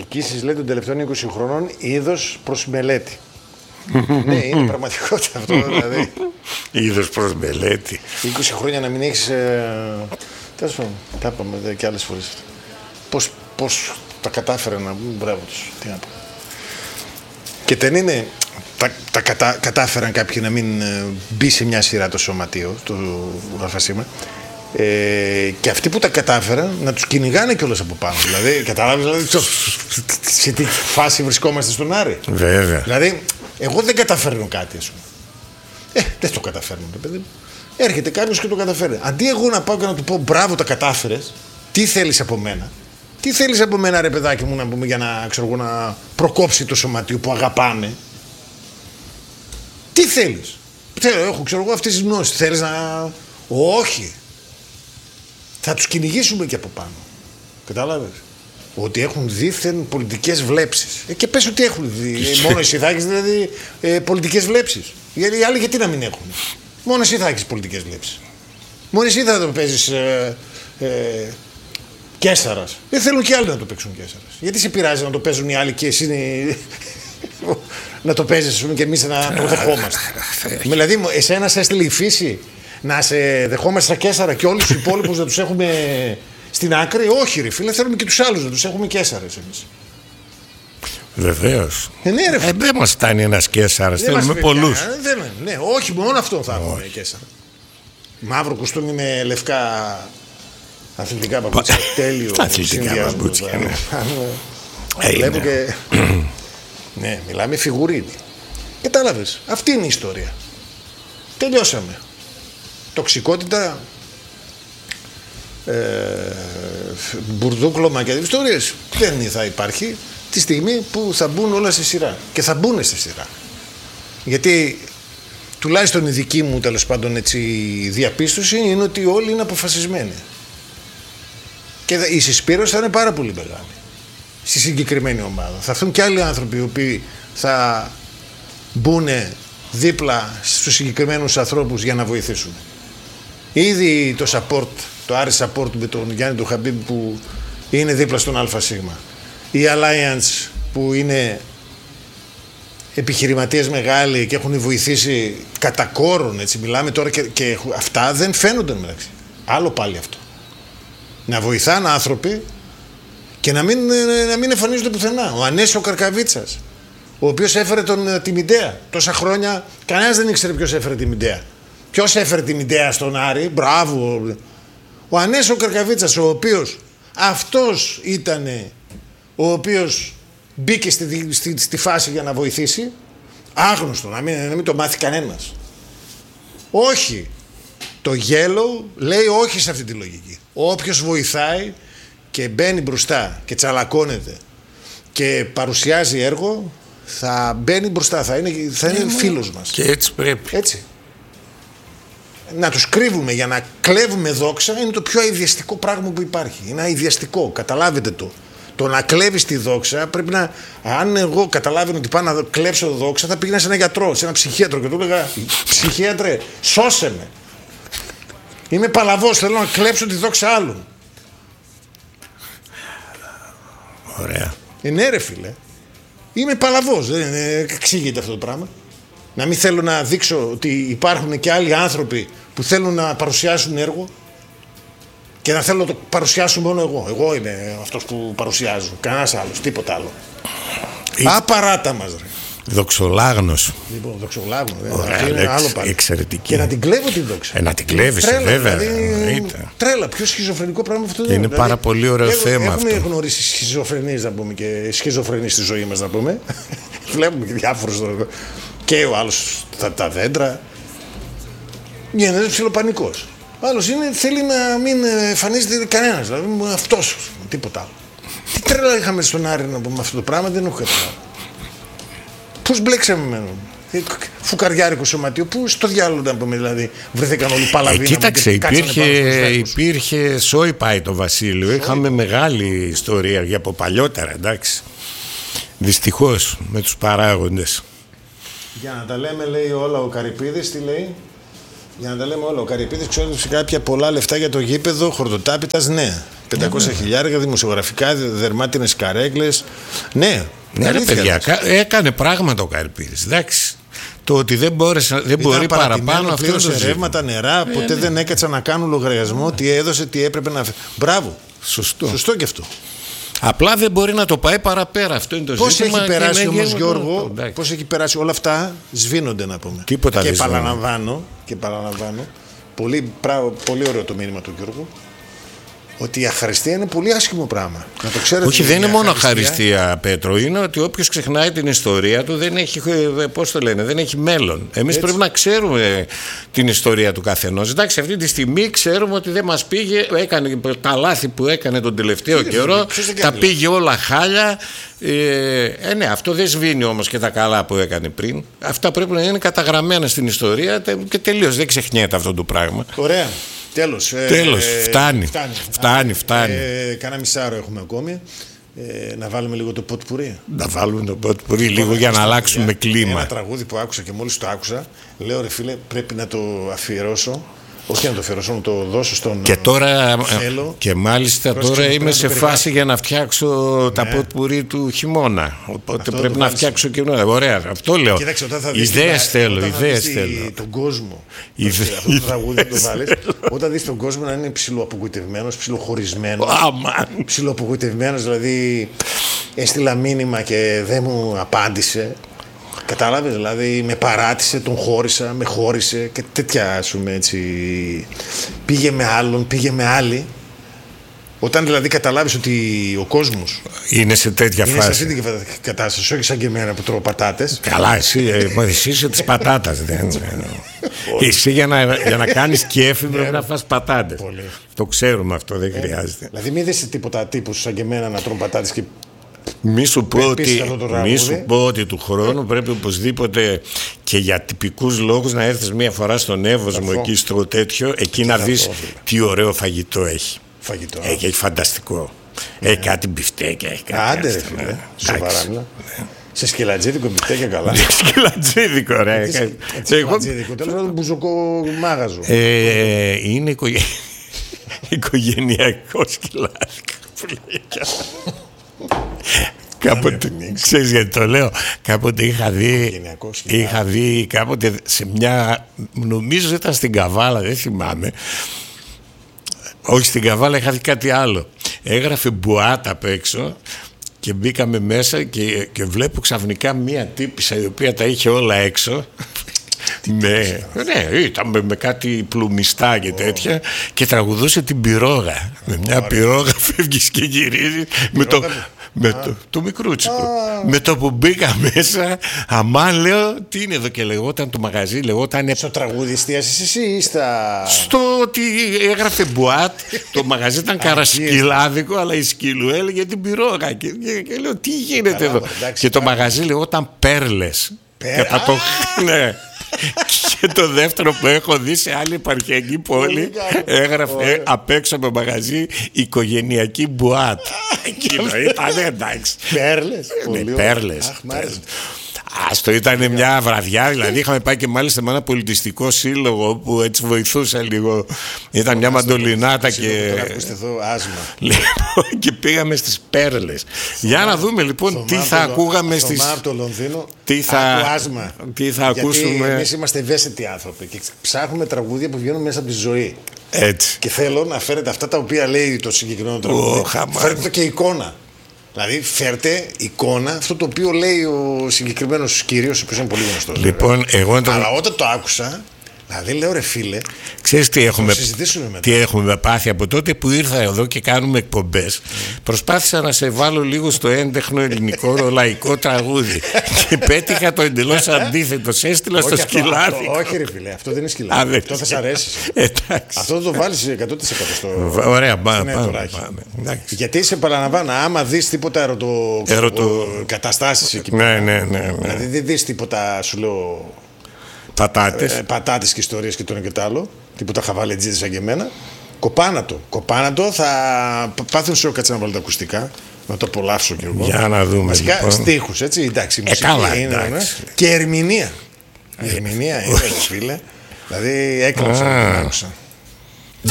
διοικήσεις, λέει, των τελευταίων 20 χρόνων είδος προς μελέτη. Ναι, είναι πραγματικότητα αυτό, δηλαδή. Είδος προς μελέτη. 20 χρόνια να μην έχεις. Τέλος πάντων, τα είπαμε και άλλες φορές. Πώς τα κατάφεραν να μπουν, μπράβο τους. Τι να πω. Και δεν είναι. Κατάφεραν κάποιοι να μην μπει σε μια σειρά το σωματείο, το ΑΦΣ. Και αυτοί που τα κατάφεραν να τους κυνηγάνε κιόλας από πάνω. Δηλαδή, καταλάβεις, δηλαδή, σε τι φάση βρισκόμαστε στον Άρη. Βέβαια. Δηλαδή, εγώ δεν καταφέρνω κάτι, ας πούμε. Δεν το καταφέρνω, παιδί μου. Έρχεται κάποιος και το καταφέρει. Αντί εγώ να πάω και να του πω μπράβο, τα κατάφερες, τι θέλεις από μένα. Τι θέλεις από μένα, ρε παιδάκι μου, να πούμε, για να, ξέρω, να προκόψει το σωματείο που αγαπάμε. Τι θέλεις. Έχω, ξέρω εγώ, αυτές τις γνώσεις. Θέλεις να. Όχι. Θα τους κυνηγήσουμε και από πάνω. Κατάλαβες. Ότι έχουν δίθεν πολιτικές βλέψεις. Και πες ότι έχουν δει. Μόνο εσύ θα έχεις, δηλαδή, πολιτικές βλέψεις. Γιατί οι άλλοι γιατί να μην έχουν. Μόνο εσύ θα έχεις πολιτικές βλέψεις. Μόνο εσύ θα το παίζεις Κέσσαρας. Δεν θέλουν και άλλοι να το παίξουν Κέσσαρας. Γιατί σε πειράζει να το παίζουν οι άλλοι και εσύ να το παίζεις και εμείς να το δεχόμαστε. Δηλαδή, εσένα σε έστειλε η φύση να σε δεχόμαστε στα Κέσσαρα και όλους τους υπόλοιπους να τους έχουμε στην άκρη. Όχι, ρε φίλε, θέλουμε και τους άλλους να τους έχουμε Κέσσαρες εμείς. Βεβαίως. Ναι, δεν μας φτάνει ένας Κέσσαρας, θέλουμε πολλούς. Ναι, όχι, μόνο αυτό θα έχουμε Κέσσαρα. Μαύρο κουστούμι με λευκά αθλητικά παπούτσια. Τέλειο. Αθλητικά παπούτσια. Βλέπω και. Ναι, μιλάμε φιγουρίνι. Κατάλαβες. Αυτή είναι η ιστορία. Τελειώσαμε. Τοξικότητα, μπουρδούκλωμα και ιστορίες δεν θα υπάρχει τη στιγμή που θα μπουν όλα σε σειρά. Και θα μπουν σε σειρά. Γιατί τουλάχιστον η δική μου, τέλος πάντων, έτσι, διαπίστωση είναι ότι όλοι είναι αποφασισμένοι. Και η συσπήρωση θα είναι πάρα πολύ μεγάλη στη συγκεκριμένη ομάδα. Θα έρθουν και άλλοι άνθρωποι οι οποίοι θα μπουν δίπλα στους συγκεκριμένους ανθρώπους για να βοηθήσουν. Ήδη το support, το Άρη support με τον Γιάννη τον Χαμπίμπ που είναι δίπλα στον ΑΣ. Η Alliance που είναι επιχειρηματίες μεγάλοι και έχουν βοηθήσει κατά κόρον, έτσι μιλάμε τώρα και αυτά δεν φαίνονται μεταξύ. Άλλο πάλι αυτό. Να βοηθάνε άνθρωποι και να μην εμφανίζονται πουθενά. Ο Ανέσης ο Καρκαβίτσας, ο οποίος έφερε τη Μιντέα. Τόσα χρόνια κανένας δεν ήξερε ποιος έφερε τη Μιντέα. Ποιος έφερε τη Μιντέα στον Άρη, μπράβο. Ο Ανέσης ο Καρκαβίτσας, ο οποίος αυτός ήταν ο οποίος μπήκε στη φάση για να βοηθήσει. Άγνωστο, να μην το μάθει κανένας. Όχι. Το Yellow λέει όχι σε αυτή τη λογική. Όποιος βοηθάει και μπαίνει μπροστά και τσαλακώνεται και παρουσιάζει έργο, θα μπαίνει μπροστά, θα είναι φίλος μας. Και έτσι πρέπει. Έτσι. Να τους κρύβουμε για να κλέβουμε δόξα είναι το πιο αηδιαστικό πράγμα που υπάρχει. Είναι αηδιαστικό, καταλάβετε το. Το να κλέβεις τη δόξα πρέπει να. Αν εγώ καταλάβαινα ότι πάω να κλέψω δόξα, θα πήγαινα σε έναν γιατρό, σε έναν ψυχίατρο και του έλεγα: ψυχίατρε, σώσε με. Είμαι παλαβός, θέλω να κλέψω τη δόξα άλλων. Ωραία. Ναι, ρε φίλε. Είμαι παλαβός. Δεν εξήγεται αυτό το πράγμα. Να μην θέλω να δείξω ότι υπάρχουν και άλλοι άνθρωποι που θέλουν να παρουσιάσουν έργο και να θέλω να το παρουσιάσω μόνο εγώ. Εγώ είμαι αυτός που παρουσιάζω. Κανένας άλλος, τίποτα άλλο. Απαράτα μας, ρε. Δοξολάγνος. Λοιπόν, δοξολάγνος. Ωραία, είναι άλλο πάλι. Εξαιρετική. Και να την κλέβω τη δόξα. Να την κλέβεις, βέβαια. Δηλαδή, τρέλα, πιο σχιζοφρενικό πράγμα αυτό δεν είναι. Είναι πάρα πολύ ωραίο θέμα αυτό. Έχουμε γνωρίσει σχιζοφρενείς, να πούμε, και σχιζοφρενείς στη ζωή μας, να πούμε. Βλέπουμε και διάφορους. Και ο άλλος τα δέντρα. Γίνεται ψιλοπανικός. Ο άλλος θέλει να μην εμφανίζεται κανένας. Δηλαδή αυτός, τίποτα άλλο. Τι τρέλα είχαμε στον Άρη να πούμε αυτό το πράγμα, δεν έχω καταλάβει. Πώς μπλέξαμε με φουκαριάρικο σωματείο, πού στο διάλογο να πούμε, δηλαδή βρεθήκαν όλοι παλαβοί. Κοίταξε, υπήρχε σόι πάει το Βασίλειο. Είχαμε μεγάλη ιστορία για από παλιότερα, εντάξει. Δυστυχώς με τους παράγοντες. Για να τα λέμε, λέει όλα ο Καρυπίδης, τι λέει. Για να τα λέμε όλα, ο Καρυπίδης ξόδεψε κάποια πολλά λεφτά για το γήπεδο, χορτοτάπητας, ναι. 500.000 δημοσιογραφικά, δερμάτινες καρέκλες. Ναι, ρε παιδιά, έκανε πράγματα ο Καρυπίδης. Εντάξει. Το ότι δεν μπορεί παραπάνω, αυτό είναι το ζήτημα. Ρεύματα, νερά, ποτέ δεν έκατσαν να κάνουν λογαριασμό, τι έδωσε, τι έπρεπε να. Μπράβο. Σωστό και αυτό. Απλά δεν μπορεί να το πάει παραπέρα. Αυτό είναι το πώς ζήτημα. Έχει περάσει όμως, Γιώργο, πώς έχει περάσει όλα αυτά, σβήνονται να πούμε. Τίποτα και δεν επαναλαμβάνω. Πολύ ωραίο το μήνυμα του Γιώργου. Ότι η αχαριστία είναι πολύ άσχημο πράγμα. Να το ξέρετε. Όχι, δεν είναι μόνο αχαριστία, Πέτρο. Είναι ότι όποιος ξεχνάει την ιστορία του δεν έχει, πώς το λένε, δεν έχει μέλλον. Εμείς πρέπει να ξέρουμε την ιστορία του καθενός. Εντάξει, αυτή τη στιγμή ξέρουμε ότι δεν μας πήγε, έκανε τα λάθη που έκανε τον τελευταίο καιρό, τα πήγε όλα χάλια. Ναι, αυτό δεν σβήνει όμως και τα καλά που έκανε πριν. Αυτά πρέπει να είναι καταγραμμένα στην ιστορία και τελείως δεν ξεχνιέται αυτό το πράγμα. Ωραία. Τέλος. Φτάνει. Κάνα μισάρο έχουμε ακόμη. Να βάλουμε λίγο το ποτπουρί. Να βάλουμε το ποτπουρί λίγο για να αλλάξουμε κλίμα. Ένα τραγούδι που άκουσα και μόλις το άκουσα, λέω ρε φίλε, πρέπει να το αφιερώσω. Όχι να το αφιερώσω, να το δώσω στον. Και τώρα, και μάλιστα τώρα είμαι σε φάση για να φτιάξω τα ποτπουρί του χειμώνα. Οπότε αυτό πρέπει να φτιάξω και ωραία, αυτό λέω. Κοίταξε, ιδέες θέλω. Τον κόσμο. Αυτό το τραγούδι το βάλεις. Όταν δεις τον κόσμο να είναι ψιλοαπογοητευμένος, ψιλοχωρισμένος. Ψιλοαπογοητευμένος, δηλαδή έστειλα μήνυμα και δεν μου απάντησε. Κατάλαβες, δηλαδή με παράτησε, τον χώρισα, με χώρισε και τέτοια έτσι. Πήγε με άλλον, πήγε με άλλη. Όταν δηλαδή καταλάβεις ότι ο κόσμος είναι σε τέτοια φάση. Είναι σε αυτή την κατάσταση, όχι σαν και εμένα που τρώω πατάτες. Καλά, εσύ είσαι της πατάτας. Εσύ για να κάνεις κέφι πρέπει να φας πατάτες. Το ξέρουμε αυτό, δεν χρειάζεται. Δηλαδή μην δεις τίποτα τύπους σαν και εμένα να τρώνε πατάτες και. Μη σου πω ότι του χρόνου πρέπει οπωσδήποτε και για τυπικούς λόγους να έρθεις μία φορά στον Εύωσμο εκεί στο τέτοιο, εκεί να δεις τι ωραίο φαγητό έχει. Έχει φανταστικό. Έχει κάτι μπιφτέκια, έχει κάτι. Άντε ρε φίλε, σοβαρά μιλά. Σε σκυλατζίδικο μπιφτέκια καλά. Σκυλατζίδικο ρε. Σκυλατζίδικο, τέλος πάντων μπουζοκό μάγαζο. Είναι οικογενειακό σκυλάδικο. Κάποτε, ξέρεις γιατί το λέω, κάποτε είχα δει κάποτε σε μια, νομίζω ήταν στην Καβάλα, δεν θυμάμαι, όχι στην Καβάλα, είχα δει κάτι άλλο, έγραφε Μπουάτ απ' έξω και μπήκαμε μέσα και βλέπω ξαφνικά μία τύπισσα η οποία τα είχε όλα έξω. Ναι, ήταν με κάτι πλουμιστά και τέτοια και τραγουδούσε την πυρόγα. Με μια πυρόγα φεύγεις και γυρίζεις το μικρούτσικο. Με το που μπήκα μέσα, αμάν λέω, τι είναι εδώ, και λεγόταν το μαγαζί, λεγόταν. Στο τραγούδι εστίασες εσύ ή στο ότι έγραφε Μπουάτ, το μαγαζί ήταν καρασκυλάδικο, αλλά η σκύλου έλεγε την πυρόγα. Και λέω, τι γίνεται εδώ. Και το μαγαζί λεγόταν Πέρλες. Ναι. Και το δεύτερο που έχω δει σε άλλη επαρχιακή πόλη έγραφε απ' έξω από μαγαζί οικογενειακή Μπουάτ. Εκείνο ήταν εντάξει. Πέρλες. Αυτό ήταν μια βραδιά, δηλαδή είχαμε πάει και μάλιστα με ένα πολιτιστικό σύλλογο που έτσι βοηθούσε λίγο. Ήταν μια μαντολινάτα και. Και πήγαμε στις Πέρλες. Για να δούμε λοιπόν τι θα ακούγαμε στις. Στο Λονδίνο. Τι θα ακούσουμε. Γιατί εμείς είμαστε ευαίσθητοι άνθρωποι και ψάχνουμε τραγούδια που βγαίνουν μέσα από τη ζωή. Έτσι. Και θέλω να φέρετε αυτά τα οποία λέει το συγκεκριμένο τραγούδι. Φέρετε το και εικόνα. Δηλαδή, φέρτε εικόνα αυτό το οποίο λέει ο συγκεκριμένος κύριος, ο οποίος είναι πολύ γνωστός. Λοιπόν, αλλά όταν το άκουσα, δηλαδή λέω ρε φίλε, ξέρεις τι έχουμε πάθει από τότε που ήρθα εδώ και κάνουμε εκπομπές. Προσπάθησα να σε βάλω λίγο στο έντεχνο ελληνικό λαϊκό τραγούδι και πέτυχα το εντελώς αντίθετο. Σε έστειλα στο σκυλάδι. Όχι ρε φίλε, αυτό δεν είναι σκυλάδι. Αυτό θα σ' αρέσει. Αυτό το βάλεις 100% στο. Ωραία, πάμε. Γιατί σε παραλαμβάνω, άμα δεις τίποτα ερωτοκαταστάσεις εκεί πέρα. Ναι. Δηλαδή δεν δεις τίποτα, σου λέω. Πατάτες και ιστορίες και το ένα και το άλλο. Τίποτα χαβαλετζίδες σαν και εμένα. Κοπάνατο. Θα πάθουν σε κάτσε να βάλω τα ακουστικά. Να το απολαύσω κι εγώ. Για να δούμε. Βασικά λοιπόν. στίχους, έτσι. Εντάξει, μουσική καλά, είναι. εντάξει. Και ερμηνεία. Ερμηνεία είναι, φίλε. Δηλαδή έκλαψα.